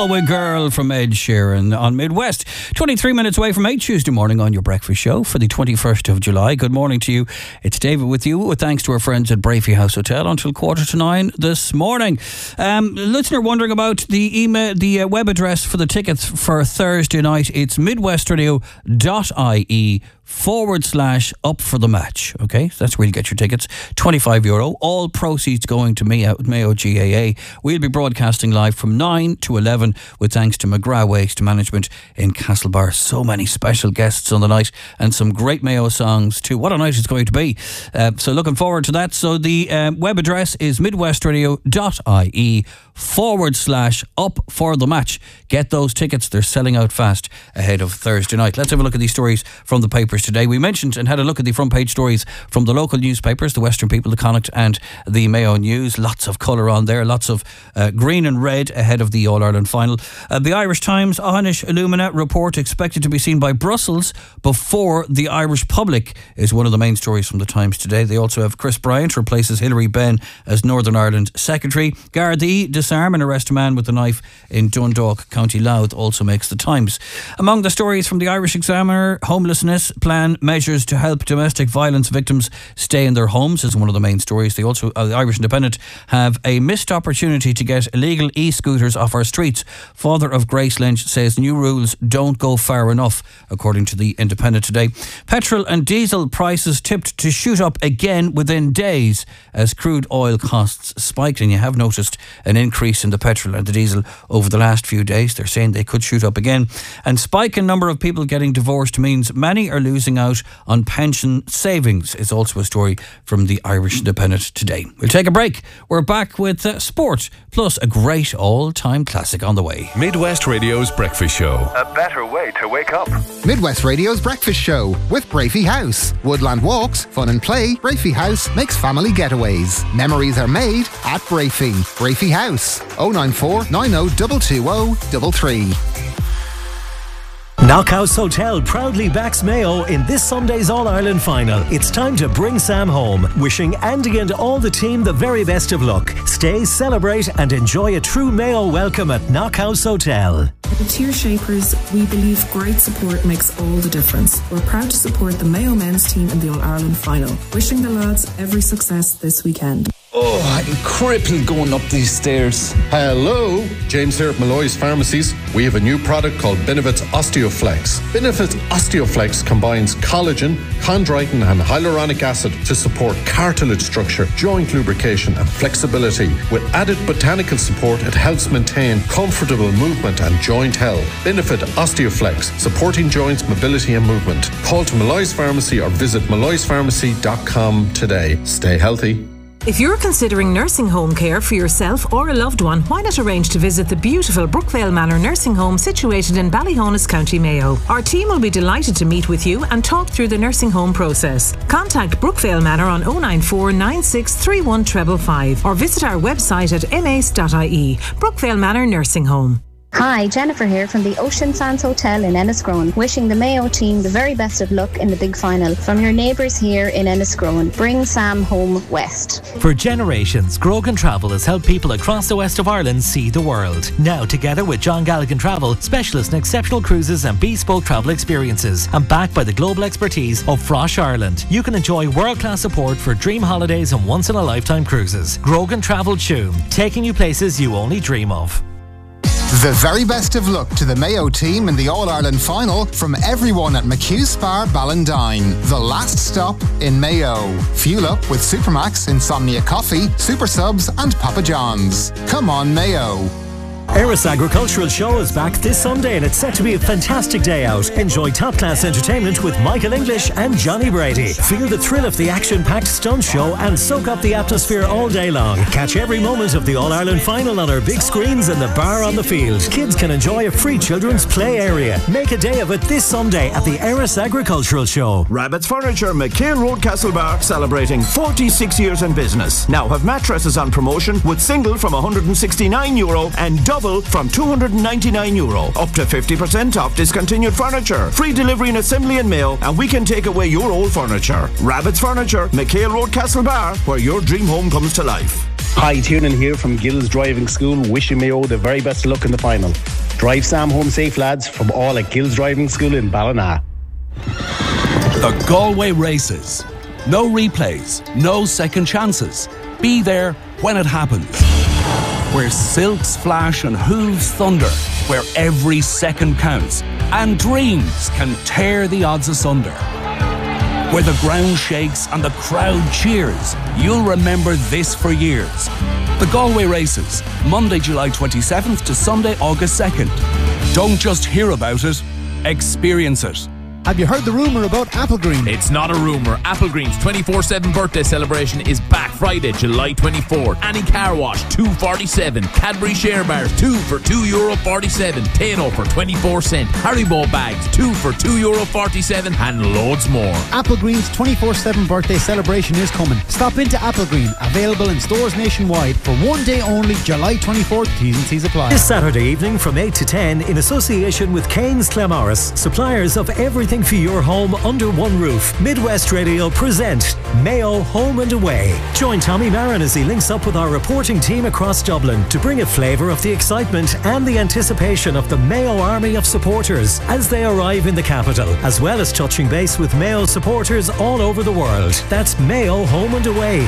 Galway Girl from Ed Sheeran on Midwest. 23 minutes away from 8 Tuesday morning on your breakfast show for the 21st of July. Good morning to you. It's David with you, with thanks to our friends at Brafey House Hotel until 8:45 this morning. Listener wondering about the email, the web address for the tickets for Thursday night. It's midwestradio.ie/up for the match. Okay, so that's where you get your tickets. €25. All proceeds going to Mayo GAA. We'll be broadcasting live from 9 to 11 with thanks to McGrath Waste Management in Castlebar. So many special guests on the night and some great Mayo songs too. What a night it's going to be. So looking forward to that. So the web address is midwestradio.ie/up for the match. Get those tickets. They're selling out fast ahead of Thursday night. Let's have a look at these stories from the papers today. We mentioned and had a look at the front page stories from the local newspapers, the Western People, the Connacht and the Mayo News. Lots of colour on there, lots of green and red ahead of the All-Ireland final. The Irish Times, Ohainish Illumina report expected to be seen by Brussels before the Irish public is one of the main stories from the Times today. They also have Chris Bryant replaces Hilary Benn as Northern Ireland Secretary. Gardaí disarm and arrest a man with a knife in Dundalk, County Louth, also makes the Times. Among the stories from the Irish Examiner, homelessness plan measures to help domestic violence victims stay in their homes is one of the main stories. They also, the Irish Independent, have a missed opportunity to get illegal e-scooters off our streets. Father of Grace Lynch says new rules don't go far enough, according to the Independent today. Petrol and diesel prices tipped to shoot up again within days as crude oil costs spiked, and you have noticed an increase in the petrol and the diesel over the last few days. They're saying they could shoot up again. And spike in number of people getting divorced means many are losing out on pension savings is also a story from the Irish Independent today. We'll take a break. We're back with sport, plus a great all-time classic on the way. Midwest Radio's Breakfast Show. A better way to wake up. Midwest Radio's Breakfast Show with Brafey House. Woodland walks, fun and play. Brafey House makes family getaways. Memories are made at Brafey. Brafey House. 094 90 220 33. Knockhouse Hotel proudly backs Mayo in this Sunday's All-Ireland final. It's time to bring Sam home. Wishing Andy and all the team the very best of luck. Stay, celebrate and enjoy a true Mayo welcome at Knockhouse Hotel. At the Tear Shapers, we believe great support makes all the difference. We're proud to support the Mayo men's team in the All-Ireland final. Wishing the lads every success this weekend. Oh, I'm crippled going up these stairs. Hello, James here at Malloy's Pharmacies. We have a new product called Benefits Osteoflex. Benefits Osteoflex combines collagen, chondroitin and hyaluronic acid to support cartilage structure, joint lubrication and flexibility. With added botanical support, it helps maintain comfortable movement and joint health. Benefit Osteoflex, supporting joints, mobility and movement. Call to Malloy's Pharmacy or visit malloyspharmacy.com today. Stay healthy. If you're considering nursing home care for yourself or a loved one, why not arrange to visit the beautiful Brookvale Manor Nursing Home situated in Ballyhonus, County Mayo. Our team will be delighted to meet with you and talk through the nursing home process. Contact Brookvale Manor on 094 9631 555 or visit our website at mace.ie. Brookvale Manor Nursing Home. Hi, Jennifer here from the Ocean Sands Hotel in Enniscrone, wishing the Mayo team the very best of luck in the big final. From your neighbours here in Enniscrone, bring Sam home west. For generations, Grogan Travel has helped people across the west of Ireland see the world. Now, together with John Galligan Travel, specialists in exceptional cruises and bespoke travel experiences, and backed by the global expertise of Frosh Ireland, you can enjoy world-class support for dream holidays and once-in-a-lifetime cruises. Grogan Travel Tuam, taking you places you only dream of. The very best of luck to the Mayo team in the All-Ireland final from everyone at McHugh Spa Ballindine, the last stop in Mayo. Fuel up with Supermax, Insomnia Coffee, Super Subs and Papa John's. Come on, Mayo. Eris Agricultural Show is back this Sunday and it's set to be a fantastic day out. Enjoy top-class entertainment with Michael English and Johnny Brady. Feel the thrill of the action-packed stunt show and soak up the atmosphere all day long. Catch every moment of the All-Ireland final on our big screens in the bar on the field. Kids can enjoy a free children's play area. Make a day of it this Sunday at the Eris Agricultural Show. Rabbit's Furniture, McHale Road, Castlebar, celebrating 46 years in business. Now have mattresses on promotion with single from €169 and double from €299. Up to 50% off discontinued furniture. Free delivery and assembly and mail, and we can take away your old furniture. Rabbit's Furniture, McHale Road, Castlebar, where your dream home comes to life. Hi, Tiernan here from Gills Driving School, wishing Mayo the very best of luck in the final. Drive Sam home safe, lads, from all at Gills Driving School in Ballina. The Galway Races. No replays, no second chances. Be there when it happens. Where silks flash and hooves thunder, where every second counts and dreams can tear the odds asunder. Where the ground shakes and the crowd cheers, you'll remember this for years. The Galway Races, Monday, July 27th to Sunday, August 2nd. Don't just hear about it, experience it. Have you heard the rumour about Applegreen? It's not a rumour. Applegreen's 24/7 birthday celebration is back Friday, July 24th. Annie Car Wash, $2.47. Cadbury Share Bars, 2 for €2.47. Tano for 24¢. Haribo bags, 2 for €2.47. And loads more. Applegreen's 24/7 birthday celebration is coming. Stop into Applegreen, available in stores nationwide for one day only, July 24th. T's and C's apply. This Saturday evening from 8 to 10 in association with Keynes Clemaris, suppliers of everything for your home under one roof. Midwest Radio present Mayo Home and Away. Join Tommy Marin as he links up with our reporting team across Dublin to bring a flavour of the excitement and the anticipation of the Mayo army of supporters as they arrive in the capital, as well as touching base with Mayo supporters all over the world. That's Mayo Home and Away.